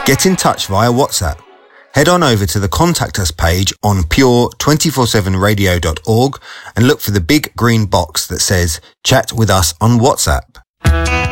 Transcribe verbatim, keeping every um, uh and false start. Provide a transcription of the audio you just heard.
Get in touch via WhatsApp. Head on over to the Contact Us page on pure two four seven radio dot org and look for the big green box that says Chat with us on WhatsApp.